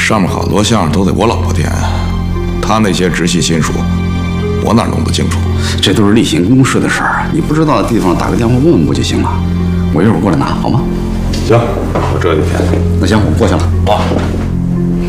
上面好多项都得我老婆填，她那些直系亲属，我哪弄得清楚？ 这都是例行公事的事儿，你不知道的地方打个电话问问不就行了？我一会儿过来拿，好吗？ 行，我这就填。 那行，我过去了。 啊。